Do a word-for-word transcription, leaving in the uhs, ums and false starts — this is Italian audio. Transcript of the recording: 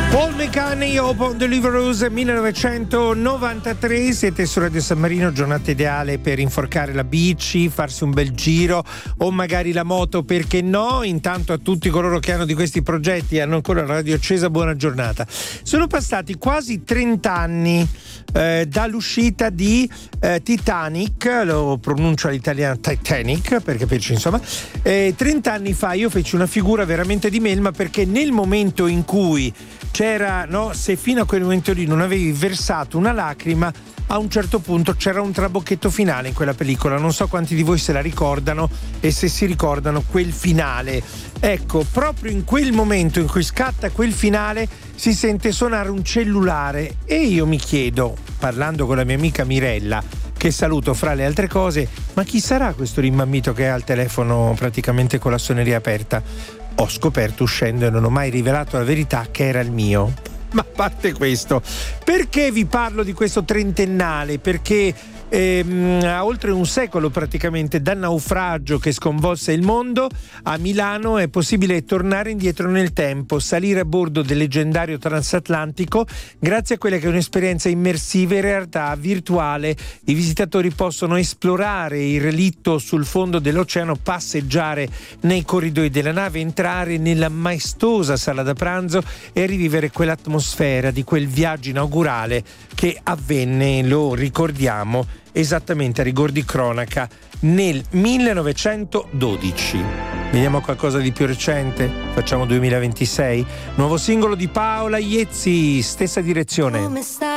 Paul McCartney, Open Deliverance millenovecentonovantatré. Siete su Radio San Marino, giornata ideale per inforcare la bici, farsi un bel giro o magari la moto, perché no? Intanto a tutti coloro che hanno di questi progetti e hanno ancora la radio accesa, buona giornata. Sono passati quasi trenta anni eh, dall'uscita di eh, Titanic, lo pronuncio all'italiano Titanic per capirci, insomma. Eh, trenta anni fa io feci una figura veramente di melma, perché nel momento in cui c'era, no, se fino a quel momento lì non avevi versato una lacrima, a un certo punto c'era un trabocchetto finale in quella pellicola. Non so quanti di voi se la ricordano e se si ricordano quel finale. Ecco, proprio in quel momento in cui scatta quel finale si sente suonare un cellulare e io mi chiedo, parlando con la mia amica Mirella, che saluto fra le altre cose, ma chi sarà questo rimmammito che ha il telefono praticamente con la suoneria aperta? Ho scoperto uscendo, e non ho mai rivelato la verità, che era il mio. Ma a parte questo, perché vi parlo di questo trentennale? Perché ehm, a oltre un secolo praticamente dal naufragio che sconvolse il mondo, a Milano è possibile tornare indietro nel tempo, salire a bordo del leggendario transatlantico grazie a quella che è un'esperienza immersiva in realtà virtuale. I visitatori possono esplorare il relitto sul fondo dell'oceano, passeggiare nei corridoi della nave, entrare nella maestosa sala da pranzo e rivivere quell'atmosfera di quel viaggio inaugurale che avvenne, lo ricordiamo, esattamente a rigor di cronaca nel millenovecentododici. Vediamo qualcosa di più recente? Facciamo duemilaventisei. Nuovo singolo di Paola Iezzi, stessa direzione. Come stai?